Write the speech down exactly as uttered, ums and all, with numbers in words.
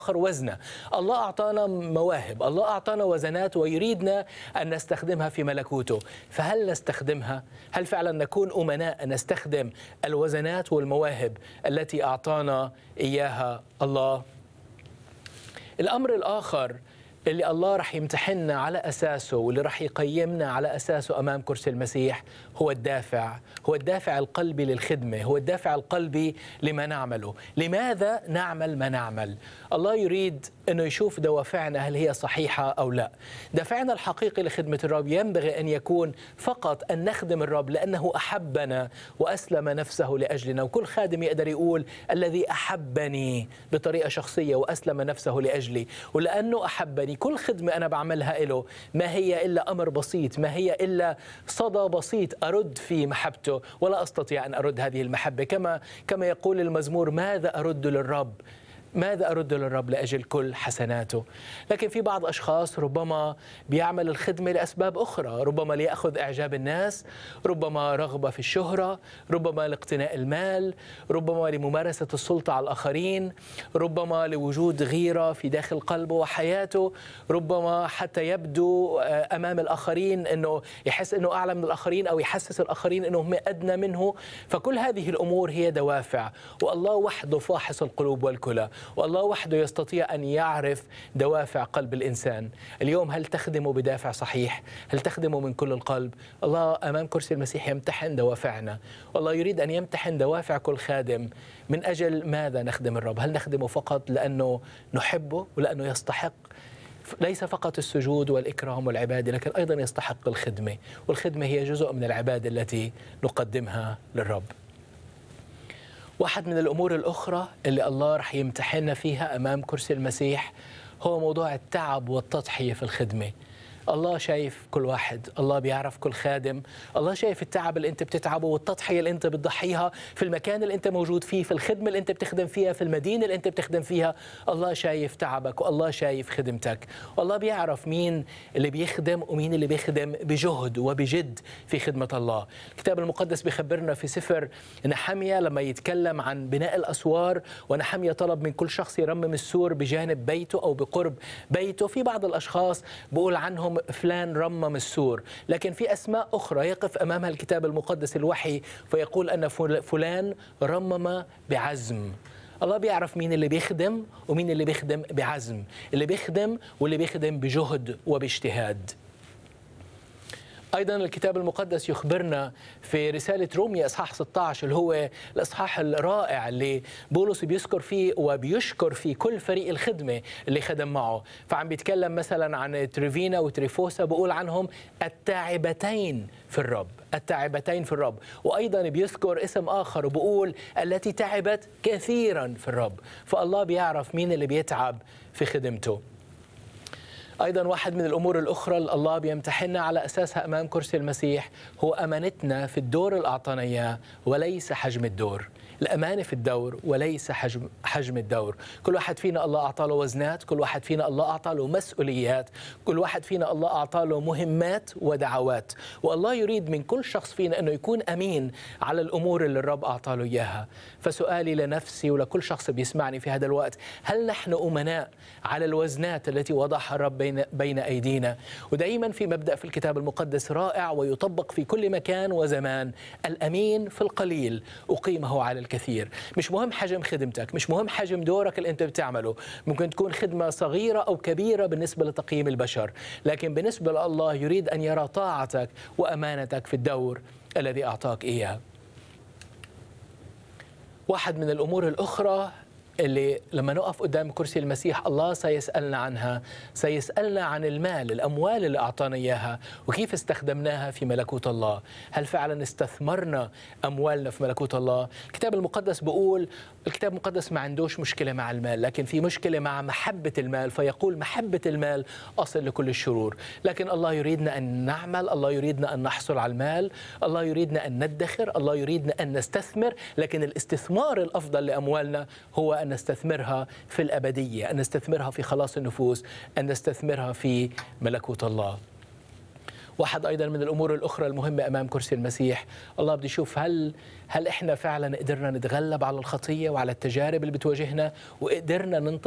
وزنه. الله أعطانا مواهب، الله أعطانا وزنات ويريدنا أن نستخدمها في ملكوته، فهل نستخدمها؟ هل فعلا نكون أمناء أن نستخدم الوزنات والمواهب التي أعطانا إياها الله؟ الأمر الآخر اللي الله رح يمتحننا على أساسه واللي رح يقيمنا على أساسه أمام كرسي المسيح هو الدافع، هو الدافع القلبي للخدمة، هو الدافع القلبي لما نعمله. لماذا نعمل ما نعمل؟ الله يريد أنه يشوف دوافعنا هل هي صحيحة أو لا. دافعنا الحقيقي لخدمة الرب ينبغي أن يكون فقط أن نخدم الرب لأنه أحبنا وأسلم نفسه لأجلنا، وكل خادم يقدر يقول الذي أحبني بطريقة شخصية وأسلم نفسه لأجلي، ولأنه أحبني كل خدمة أنا بعملها له ما هي إلا أمر بسيط، ما هي إلا صدى بسيط أرد في محبته، ولا أستطيع أن أرد هذه المحبة. كما كما يقول المزمور: ماذا أرد للرب؟ ماذا أرد للرب لأجل كل حسناته؟ لكن في بعض أشخاص ربما بيعمل الخدمة لأسباب أخرى، ربما ليأخذ إعجاب الناس، ربما رغبة في الشهرة، ربما لاقتناء المال، ربما لممارسة السلطة على الآخرين، ربما لوجود غيرة في داخل قلبه وحياته، ربما حتى يبدو أمام الآخرين أنه يحس أنه أعلى من الآخرين أو يحسس الآخرين أنه هم أدنى منه. فكل هذه الأمور هي دوافع، والله وحده فاحص القلوب والكلى، والله وحده يستطيع أن يعرف دوافع قلب الإنسان. اليوم هل تخدمه بدافع صحيح؟ هل تخدمه من كل القلب؟ الله أمام كرسي المسيح يمتحن دوافعنا، والله يريد أن يمتحن دوافع كل خادم. من أجل ماذا نخدم الرب؟ هل نخدمه فقط لأنه نحبه ولأنه يستحق؟ ليس فقط السجود والإكرام والعبادة، لكن أيضا يستحق الخدمة، والخدمة هي جزء من العبادة التي نقدمها للرب. واحد من الأمور الأخرى اللي الله رح يمتحننا فيها أمام كرسي المسيح هو موضوع التعب والتضحية في الخدمة. الله شايف كل واحد، الله بيعرف كل خادم، الله شايف التعب اللي انت بتتعبه والتضحية اللي انت بتضحيها في المكان اللي انت موجود فيه، في الخدمة اللي انت بتخدم فيها، في المدينة اللي انت بتخدم فيها. الله شايف تعبك والله شايف خدمتك، والله بيعرف مين اللي بيخدم ومين اللي بيخدم بجهد وبجد في خدمة الله. الكتاب المقدس بيخبرنا في سفر نحمية لما يتكلم عن بناء الأسوار، ونحمية طلب من كل شخص يرمم السور بجانب بيته أو بقرب بيته. في بعض الأشخاص بقول عنهم فلان رمم السور، لكن في أسماء أخرى يقف أمامها الكتاب المقدس الوحي فيقول أن فلان رمم بعزم. الله بيعرف مين اللي بيخدم ومين اللي بيخدم بعزم، اللي بيخدم واللي بيخدم بجهد وباجتهاد. أيضا الكتاب المقدس يخبرنا في رسالة روميا إصحاح ستة عشر اللي هو الإصحاح الرائع اللي بولس بيذكر فيه وبيشكر فيه كل فريق الخدمة اللي خدم معه. فعم بيتكلم مثلا عن تريفينا وتريفوسا، بقول عنهم التاعبتين في الرب، التاعبتين في الرب. وأيضا بيذكر اسم آخر وبقول التي تعبت كثيرا في الرب. فالله بيعرف مين اللي بيتعب في خدمته. أيضا واحد من الأمور الأخرى اللي الله بيمتحننا على أساسها أمام كرسي المسيح هو أمانتنا في الدور اللي أعطانا إياه وليس حجم الدور. الأمانة في الدور وليس حجم حجم الدور. كل واحد فينا الله أعطى له وزنات، كل واحد فينا الله أعطى له مسؤوليات، كل واحد فينا الله أعطى له مهمات ودعوات، والله يريد من كل شخص فينا أنه يكون أمين على الأمور اللي الرب أعطى له إياها. فسؤالي لنفسي ولكل شخص بيسمعني في هذا الوقت: هل نحن أمناء على الوزنات التي وضعها الرب بين بين أيدينا؟ ودائما في مبدأ في الكتاب المقدس رائع ويطبق في كل مكان وزمان: الأمين في القليل أقيمه على الكثير. مش مهم حجم خدمتك، مش مهم حجم دورك اللي أنت بتعمله، ممكن تكون خدمة صغيرة أو كبيرة بالنسبة لتقييم البشر، لكن بالنسبة لله يريد أن يرى طاعتك وأمانتك في الدور الذي أعطاك إياه. واحد من الأمور الأخرى اللي لما نقف قدام كرسي المسيح الله سيسألنا عنها، سيسألنا عن المال، الأموال اللي أعطانا إياها وكيف استخدمناها في ملكوت الله. هل فعلا استثمرنا أموالنا في ملكوت الله؟ الكتاب المقدس بيقول، الكتاب المقدس ما عندوش مشكلة مع المال، لكن في مشكلة مع محبة المال، فيقول محبة المال أصل لكل الشرور. لكن الله يريدنا أن نعمل، الله يريدنا أن نحصل على المال، الله يريدنا أن ندخر، الله يريدنا أن نستثمر، لكن الاستثمار الأفضل لأموالنا هو أن نستثمرها في الأبدية، أن نستثمرها في خلاص النفوس، أن نستثمرها في ملكوت الله. واحد أيضا من الأمور الأخرى المهمة أمام كرسي المسيح، الله بده يشوف هل هل إحنا فعلا قدرنا نتغلب على الخطية وعلى التجارب اللي بتواجهنا وقدرنا ننتصر